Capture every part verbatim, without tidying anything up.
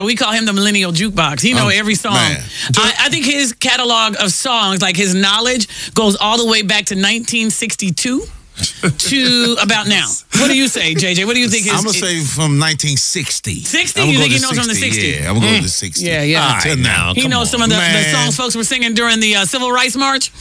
We call him the millennial jukebox. He know Um, every song. man. I, I think his catalog of songs, like his knowledge, goes all the way back to nineteen sixty-two to about now. What do you say, J J? What do you think? His, I'm gonna say from nineteen sixty. sixty? I'm You gonna think go he to knows from the sixty, sixty? Yeah, I'm gonna Mm. go to sixty. Yeah, yeah. All right, now, he come knows on, some of the, the man. songs folks were singing during the uh, Civil Rights March.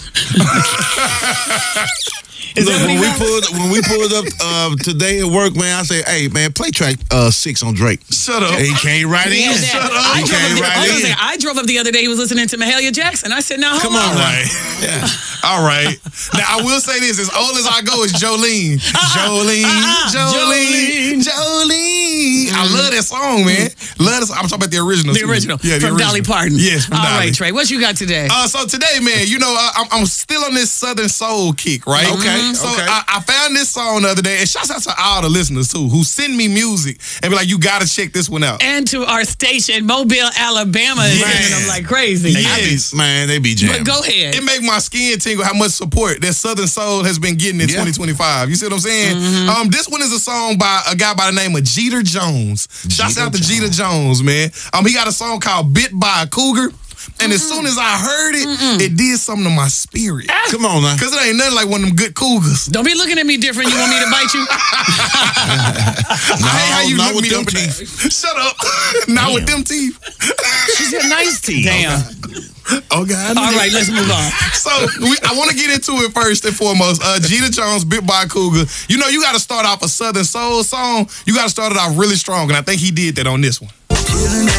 Is Look, that what when he we knows? pulled when we pulled up uh, today at work, man, I say, hey, man, play track uh, six on Drake. Shut up. And he came right He in. had that. Shut up. I He drove, up came the, right hold on a in. second. I drove up the other day. He was listening to Mahalia Jackson. I said, "Now hold Come on, on." right? Yeah. All right. Now, I will say this. As old as I go, it's Jolene. Jolene. uh-uh. Jolene. Jolene. I love that song, man. Love this. I'm talking about the original. The original. Yeah, the from original. Dolly Parton. Yes, from All Dolly. right, Trey. What you got today? Uh, so today, man, you know, uh, I'm, I'm still on this Southern Soul kick, right? Okay, So okay. I, I found this song the other day, and shouts out to all the listeners, too, who send me music and be like, you got to check this one out. And to our station, Mobile, Alabama, is Man. singing them like crazy. They be- Yes. man, they be jamming. But go ahead. It make my skin tingle how much support that Southern Soul has been getting in Yeah. twenty twenty-five. You see what I'm saying? Mm-hmm. Um, this one is a song by a guy by the name of Jeter Jones. Shouts Jeter out to Jones. Jeter Jones, man. Um, he got a song called "Bit by a Cougar," and as soon as I heard it, it did something to my spirit. Come on now. Cause it ain't nothing like one of them good cougars. Don't be looking at me different. You want me to bite you? I hate how you not look with me them up and teeth. Shut up. Not with them teeth. She's got nice teeth. Damn. Oh God. All right, let's move on. So we, I want to get into it first and foremost. Uh, Jeter Jones, "Bit by a Cougar." You know, you got to start off a Southern Soul song. You got to start it off really strong, and I think he did that on this one.